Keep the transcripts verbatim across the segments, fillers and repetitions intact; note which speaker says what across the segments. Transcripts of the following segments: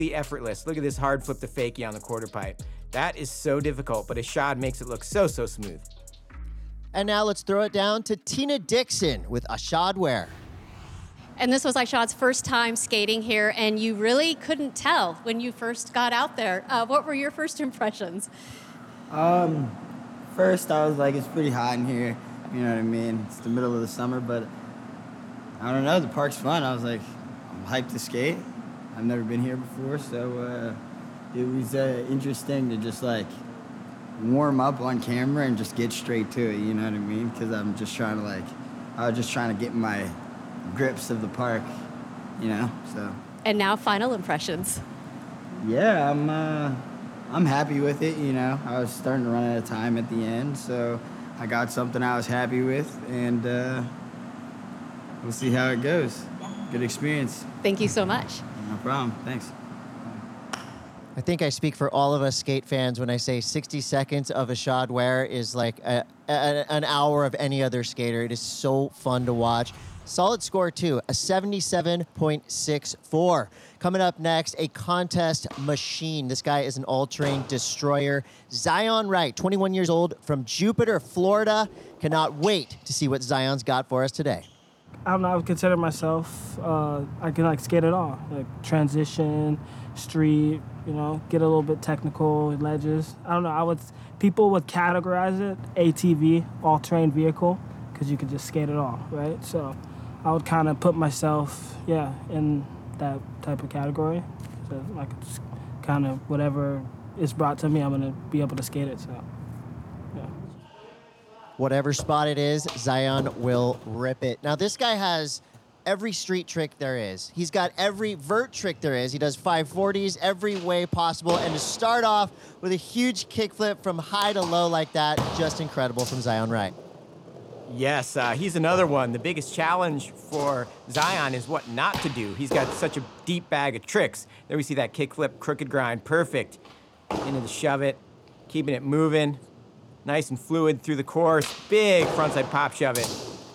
Speaker 1: Effortless. Look at this hard flip to fakie on the quarter pipe. That is so difficult, but Ashad makes it look so, so smooth.
Speaker 2: And now let's throw it down to Tina Dixon with Ashad Ware.
Speaker 3: And this was Ashad's first time skating here, and you really couldn't tell when you first got out there. Uh, what were your first impressions?
Speaker 4: Um, first I was like, it's pretty hot in here. You know what I mean? It's the middle of the summer, but I don't know, the park's fun. I was like, I'm hyped to skate. I've never been here before, so uh, it was uh, interesting to just like warm up on camera and just get straight to it, you know what I mean? Because I'm just trying to like, I was just trying to get my grips of the park, you know, so.
Speaker 3: And now final impressions.
Speaker 4: Yeah, I'm, uh, I'm happy with it, you know. I was starting to run out of time at the end, so I got something I was happy with, and uh, we'll see how it goes. Good experience.
Speaker 3: Thank you so much.
Speaker 4: No problem. Thanks.
Speaker 2: I think I speak for all of us skate fans when I say sixty seconds of Ashad Ware is like a, a, an hour of any other skater. It is so fun to watch. Solid score, too, a seventy-seven point six four. Coming up next, a contest machine. This guy is an all-terrain destroyer. Zion Wright, twenty-one years old, from Jupiter, Florida. Cannot wait to see what Zion's got for us today.
Speaker 5: I don't know, I would consider myself, uh, I can like skate it all. Like transition, street, you know, get a little bit technical, ledges. I don't know, I would, people would categorize it A T V, all-terrain vehicle, because you could just skate it all, right? So I would kind of put myself, yeah, in that type of category. So like it's kind of whatever is brought to me, I'm gonna be able to skate it, so.
Speaker 2: Whatever spot it is, Zion will rip it. Now, this guy has every street trick there is. He's got every vert trick there is. He does five forties every way possible. And to start off with a huge kickflip from high to low like that, just incredible from Zion Wright.
Speaker 1: Yes, uh, he's another one. The biggest challenge for Zion is what not to do. He's got such a deep bag of tricks. There we see that kickflip, crooked grind, perfect. Into the shove it, keeping it moving. Nice and fluid through the course. Big frontside pop shove it.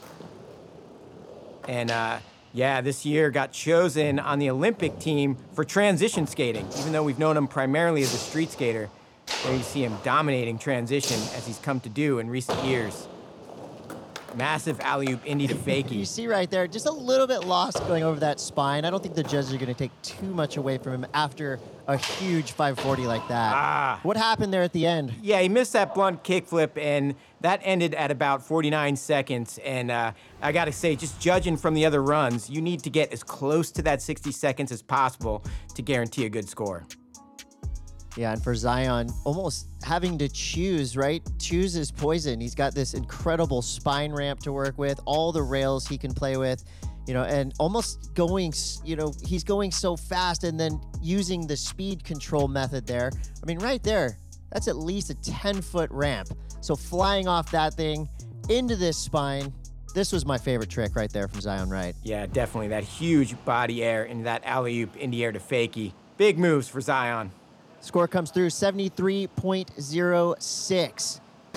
Speaker 1: And uh, yeah, this year got chosen on the Olympic team for transition skating, even though we've known him primarily as a street skater. There you see him dominating transition as he's come to do in recent years. Massive alley-oop indie to fakie.
Speaker 2: You see right there, just a little bit lost going over that spine. I don't think the judges are going to take too much away from him after a huge five forty like that.
Speaker 1: Ah.
Speaker 2: What happened there at the end?
Speaker 1: Yeah, he missed that blunt kickflip, and that ended at about forty-nine seconds. And uh, I got to say, just judging from the other runs, you need to get as close to that sixty seconds as possible to guarantee a good score.
Speaker 2: Yeah, and for Zion, almost having to choose, right? Choose his poison. He's got this incredible spine ramp to work with, all the rails he can play with, you know, and almost going, you know, he's going so fast and then using the speed control method there. I mean, right there, that's at least a ten-foot ramp. So flying off that thing into this spine, this was my favorite trick right there from Zion Wright.
Speaker 1: Yeah, definitely. That huge body air into that alley-oop indie air to fakie. Big moves for Zion.
Speaker 2: Score comes through seventy-three point oh six.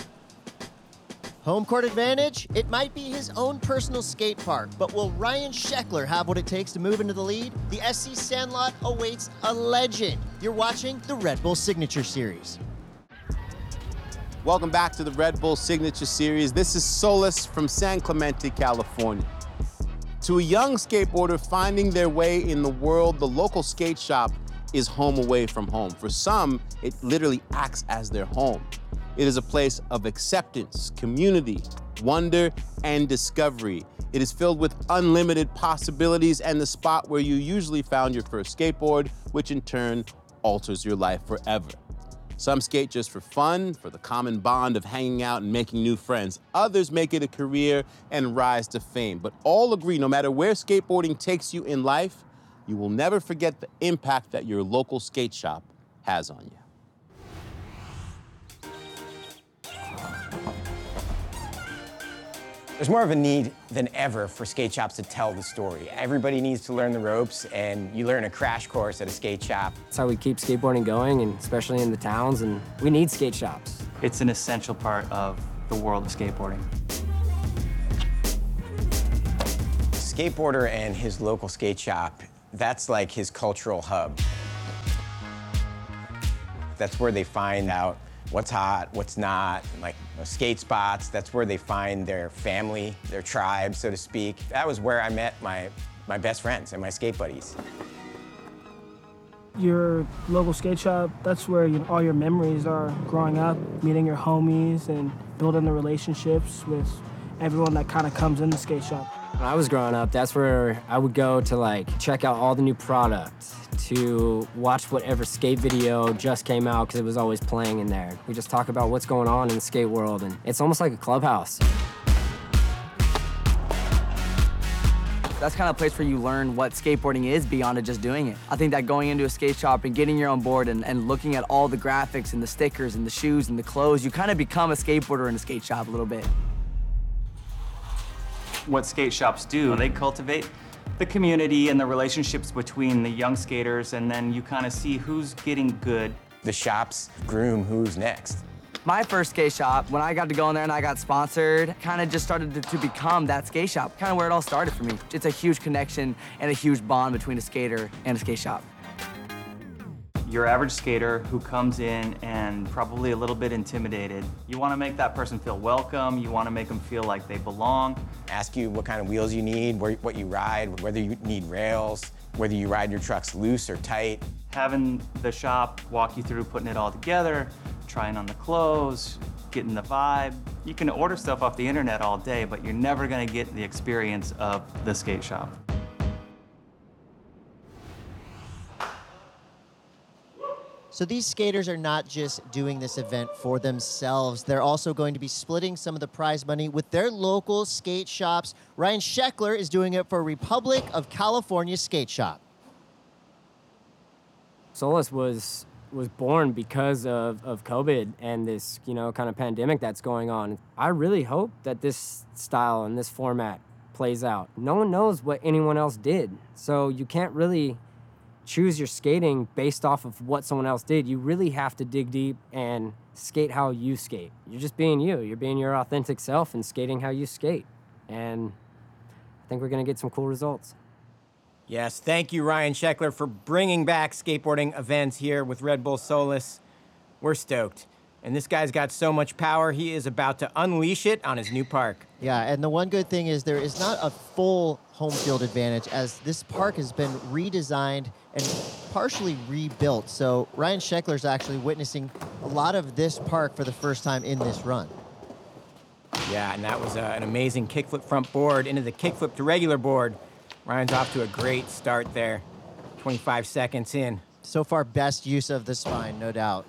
Speaker 2: Home court advantage? It might be his own personal skate park, but will Ryan Sheckler have what it takes to move into the lead? The S C Sandlot awaits a legend. You're watching the Red Bull Signature Series.
Speaker 6: Welcome back to the Red Bull Signature Series. This is Solis from San Clemente, California. To a young skateboarder finding their way in the world, the local skate shop is home away from home. For some, it literally acts as their home. It is a place of acceptance, community, wonder, and discovery. It is filled with unlimited possibilities and the spot where you usually found your first skateboard, which in turn alters your life forever. Some skate just for fun, for the common bond of hanging out and making new friends. Others make it a career and rise to fame. But all agree, no matter where skateboarding takes you in life, you will never forget the impact that your local skate shop has on you.
Speaker 1: There's more of a need than ever for skate shops to tell the story. Everybody needs to learn the ropes, and you learn a crash course at a skate shop.
Speaker 7: That's how we keep skateboarding going, and especially in the towns, and we need skate shops.
Speaker 8: It's an essential part of the world of skateboarding.
Speaker 1: Skateboarder and his local skate shop, that's like his cultural hub. That's where they find out what's hot, what's not, like you know, skate spots. That's where they find their family, their tribe, so to speak. That was where I met my, my best friends and my skate buddies.
Speaker 5: Your local skate shop, that's where you know, all your memories are growing up, meeting your homies and building the relationships with everyone that kind of comes in the skate shop.
Speaker 7: When I was growing up, that's where I would go to like check out all the new products, to watch whatever skate video just came out because it was always playing in there. We just talk about what's going on in the skate world, and it's almost like a clubhouse.
Speaker 9: That's kind of a place where you learn what skateboarding is beyond it just doing it. I think that going into a skate shop and getting your own board and, and looking at all the graphics and the stickers and the shoes and the clothes, you kind of become a skateboarder in a skate shop a little bit.
Speaker 8: What skate shops do, they cultivate the community and the relationships between the young skaters, and then you kind of see who's getting good.
Speaker 1: The shops groom who's next.
Speaker 9: My first skate shop, when I got to go in there and I got sponsored, kind of just started to, to become that skate shop, kind of where it all started for me. It's a huge connection and a huge bond between a skater and a skate shop.
Speaker 8: Your average skater who comes in and probably a little bit intimidated, you want to make that person feel welcome, you want to make them feel like they belong.
Speaker 1: Ask you what kind of wheels you need, where, what you ride, whether you need rails, whether you ride your trucks loose or tight.
Speaker 8: Having the shop walk you through putting it all together, trying on the clothes, getting the vibe. You can order stuff off the internet all day, but you're never going to get the experience of the skate shop.
Speaker 2: So these skaters are not just doing this event for themselves. They're also going to be splitting some of the prize money with their local skate shops. Ryan Sheckler is doing it for Republic of California Skate Shop.
Speaker 7: Solis was was born because of, of COVID and this, you know, kind of pandemic that's going on. I really hope that this style and this format plays out. No one knows what anyone else did, so you can't really choose your skating based off of what someone else did. You really have to dig deep and skate how you skate. You're just being you. You're being your authentic self and skating how you skate. And I think we're gonna get some cool results.
Speaker 1: Yes, thank you, Ryan Sheckler, for bringing back skateboarding events here with Red Bull Solis. We're stoked. And this guy's got so much power, he is about to unleash it on his new park.
Speaker 2: Yeah, and the one good thing is there is not a full home field advantage, as this park has been redesigned and partially rebuilt. So Ryan Sheckler is actually witnessing a lot of this park for the first time in this run.
Speaker 1: Yeah, and that was uh, an amazing kickflip front board into the kickflip to regular board. Ryan's off to a great start there. twenty-five seconds in.
Speaker 2: So far, best use of the spine, no doubt.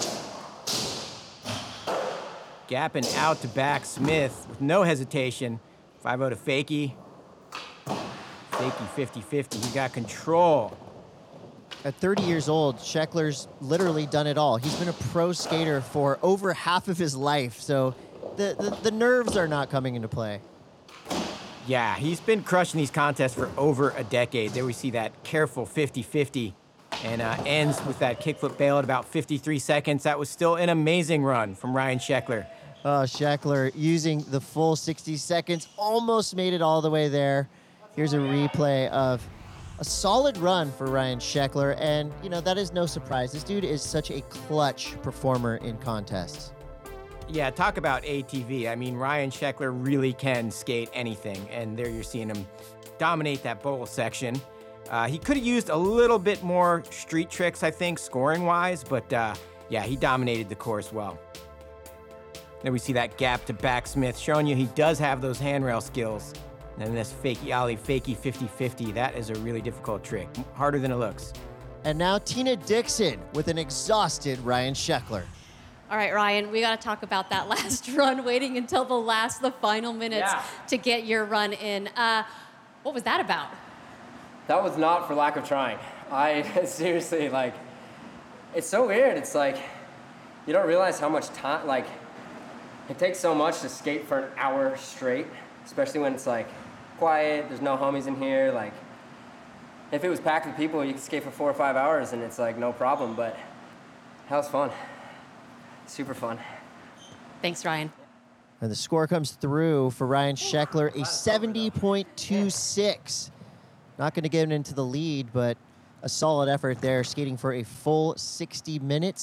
Speaker 1: Gapping out to back Smith with no hesitation. five oh to Fakie. Fakie fifty fifty, he got control.
Speaker 2: At thirty years old, Sheckler's literally done it all. He's been a pro skater for over half of his life, so the, the, the nerves are not coming into play.
Speaker 1: Yeah, he's been crushing these contests for over a decade. There we see that careful fifty fifty, and uh, ends with that kickflip bail at about fifty-three seconds. That was still an amazing run from Ryan Sheckler.
Speaker 2: Oh, Sheckler using the full sixty seconds, almost made it all the way there. Here's a replay of a solid run for Ryan Sheckler, and you know, that is no surprise. This dude is such a clutch performer in contests.
Speaker 1: Yeah, talk about A T V. I mean, Ryan Sheckler really can skate anything, and there you're seeing him dominate that bowl section. Uh, he could have used a little bit more street tricks, I think, scoring-wise, but uh, yeah, he dominated the course well. Then we see that gap to backsmith, showing you he does have those handrail skills. And then this fakie ollie, fakie fifty fifty, that is a really difficult trick, harder than it looks.
Speaker 2: And now Tina Dixon with an exhausted Ryan Sheckler.
Speaker 3: All right, Ryan, we got to talk about that last run, waiting until the last, the final minutes
Speaker 7: Yeah.
Speaker 3: to get your run in. Uh, what was that about?
Speaker 7: That was not for lack of trying. I seriously, like, it's so weird. It's like, you don't realize how much time, like, it takes so much to skate for an hour straight, especially when it's like quiet, there's no homies in here. Like, if it was packed with people, you could skate for four or five hours and it's like no problem, but that was fun. Super fun.
Speaker 3: Thanks, Ryan.
Speaker 2: And the score comes through for Ryan Sheckler, a seventy point two six. Not going to get him into the lead, but a solid effort there, skating for a full sixty minutes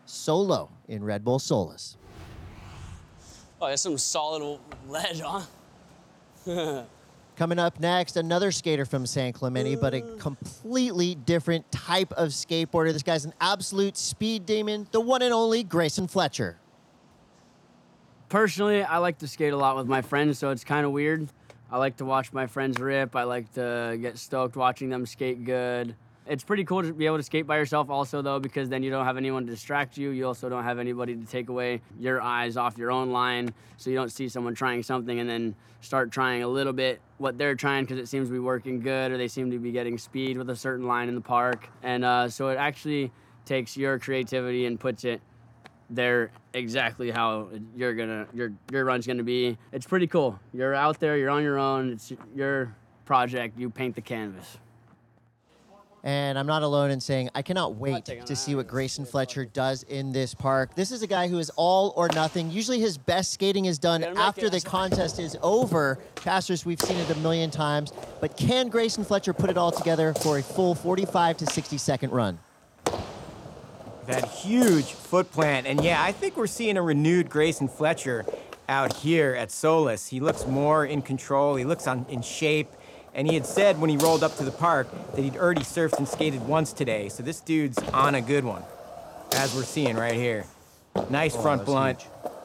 Speaker 2: Solo in Red Bull Solus.
Speaker 10: Oh, that's some solid ledge, huh?
Speaker 2: Coming up next, another skater from San Clemente, but a completely different type of skateboarder. This guy's an absolute speed demon, the one and only Grayson Fletcher.
Speaker 11: Personally, I like to skate a lot with my friends, so it's kind of weird. I like to watch my friends rip. I like to get stoked watching them skate good. It's pretty cool to be able to skate by yourself also, though, because then you don't have anyone to distract you. You also don't have anybody to take away your eyes off your own line, so you don't see someone trying something and then start trying a little bit what they're trying because it seems to be working good, or they seem to be getting speed with a certain line in the park. And uh, so it actually takes your creativity and puts it there exactly how you're gonna your your run's gonna be. It's pretty cool. You're out there, you're on your own, it's your project, you paint the canvas.
Speaker 2: And I'm not alone in saying I cannot wait to see what Grayson Fletcher does in this park. This is a guy who is all or nothing. Usually his best skating is done after the contest is over. Pastors, we've seen it a million times. But can Grayson Fletcher put it all together for a full forty-five to sixty second run?
Speaker 1: That huge foot plant. And yeah, I think we're seeing a renewed Grayson Fletcher out here at Solus. He looks more in control. He looks on, in shape. And he had said when he rolled up to the park that he'd already surfed and skated once today. So this dude's on a good one, as we're seeing right here. Nice front oh, blunt.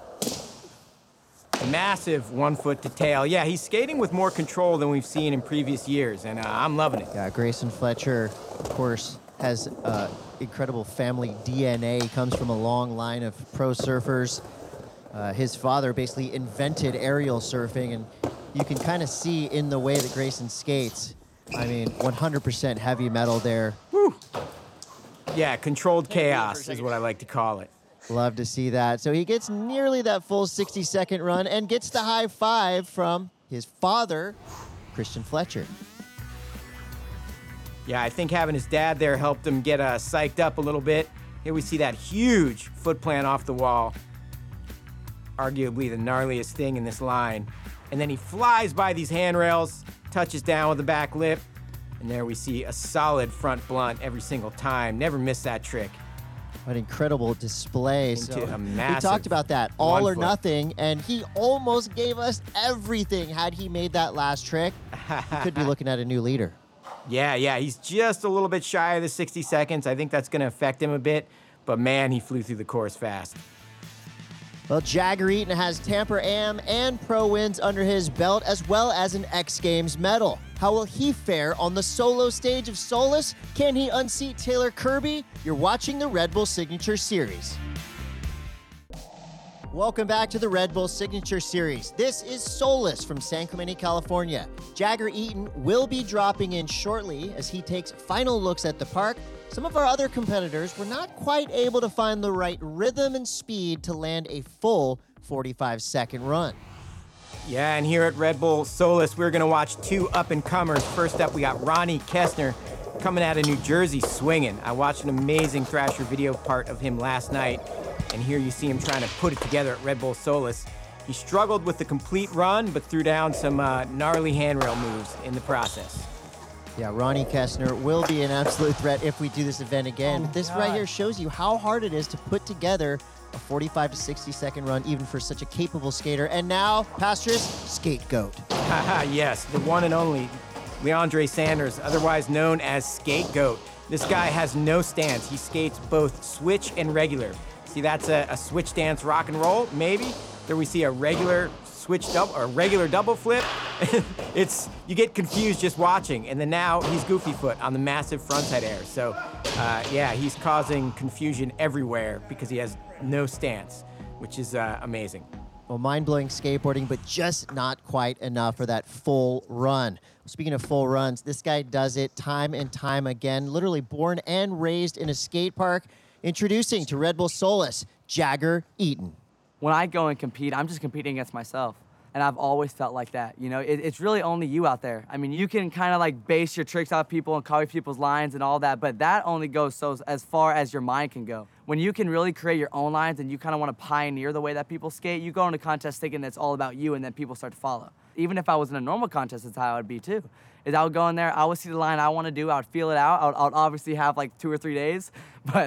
Speaker 1: Huge. Massive one foot to tail. Yeah, he's skating with more control than we've seen in previous years, and uh, I'm loving it.
Speaker 2: Yeah, Grayson Fletcher, of course, has uh, incredible family D N A. He comes from a long line of pro surfers. Uh, his father basically invented aerial surfing, and you can kind of see in the way that Grayson skates. I mean, one hundred percent heavy metal there.
Speaker 1: Woo. Yeah, controlled chaos is what I like to call it.
Speaker 2: Love to see that. So he gets nearly that full sixty second run and gets the high five from his father, Christian Fletcher.
Speaker 1: Yeah, I think having his dad there helped him get uh, psyched up a little bit. Here we see that huge foot plant off the wall. Arguably the gnarliest thing in this line. And then he flies by these handrails, touches down with the back lip, and there we see a solid front blunt every single time. Never miss that trick.
Speaker 2: What an incredible display.
Speaker 1: Into
Speaker 2: so
Speaker 1: a
Speaker 2: we
Speaker 1: massive
Speaker 2: talked about that, all or
Speaker 1: foot.
Speaker 2: nothing, and he almost gave us everything had he made that last trick. He could be looking at a new leader.
Speaker 1: Yeah, yeah, he's just a little bit shy of the sixty seconds. I think that's going to affect him a bit, but man, he flew through the course fast.
Speaker 2: Well, Jagger Eaton has Tampa Am and Pro wins under his belt, as well as an X Games medal. How will he fare on the solo stage of Solus? Can he unseat Taylor Kirby? You're watching the Red Bull Signature Series. Welcome back to the Red Bull Signature Series. This is Solus from San Clemente, California. Jagger Eaton will be dropping in shortly as he takes final looks at the park. Some of our other competitors were not quite able to find the right rhythm and speed to land a full forty-five second run.
Speaker 1: Yeah, and here at Red Bull Solus, we're going to watch two up-and-comers. First up, we got Ronnie Kessner coming out of New Jersey swinging. I watched an amazing Thrasher video part of him last night, and here you see him trying to put it together at Red Bull Solus. He struggled with the complete run, but threw down some uh, gnarly handrail moves in the process.
Speaker 2: Yeah, Ronnie Kessner will be an absolute threat if we do this event again.
Speaker 5: Oh
Speaker 2: but this
Speaker 5: God.
Speaker 2: right here shows you how hard it is to put together a forty-five to sixty second run, even for such a capable skater. And now, Pastris, Scapegoat.
Speaker 1: Yes, the one and only Leandre Sanders, otherwise known as Scapegoat. This guy has no stance. He skates both switch and regular. See, that's a, a switch stance rock and roll, maybe. There we see a regular switch double or regular double flip. It's you get confused just watching, and then now he's goofy foot on the massive frontside air. So uh, yeah, he's causing confusion everywhere because he has no stance, which is uh, amazing.
Speaker 2: Well, mind-blowing skateboarding, but just not quite enough for that full run. Speaking of full runs, this guy does it time and time again. Literally born and raised in a skate park. Introducing to Red Bull Solus, Jagger Eaton.
Speaker 9: When I go and compete, I'm just competing against myself. And I've always felt like that. You know, it, it's really only you out there. I mean, you can kind of like base your tricks off people and copy people's lines and all that, but that only goes so as far as your mind can go. When you can really create your own lines and you kind of want to pioneer the way that people skate, you go into contests thinking it's all about you and then people start to follow. Even if I was in a normal contest, that's how I would be too. Is I would go in there, I would see the line I want to do, I would feel it out. I would, I would obviously have like two or three days, but